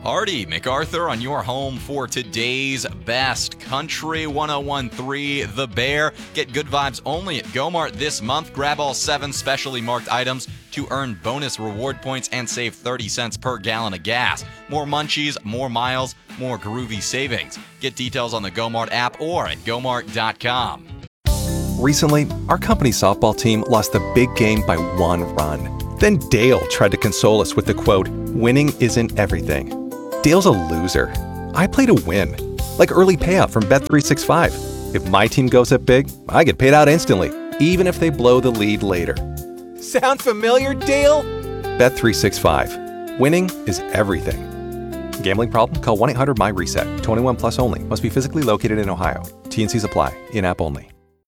Hardy, MacArthur on your home for today's best. Country 101.3 The Bear. Get good vibes only at Go-Mart this month. Grab all 7 specially marked items to earn bonus reward points and save 30 cents per gallon of gas. More munchies, more miles, more groovy savings. Get details on the Go-Mart app or at gomart.com. Recently, our company's softball team lost the big game by 1 run. Then Dale tried to console us with the quote, "Winning isn't everything." Dale's a loser. I play to win. Like early payout from Bet365. If my team goes up big, I get paid out instantly, even if they blow the lead later. Sound familiar, Dale? Bet365. Winning is everything. Gambling problem? Call 1-800-MY-RESET. 21 plus only. Must be physically located in Ohio. T&Cs apply. In-app only.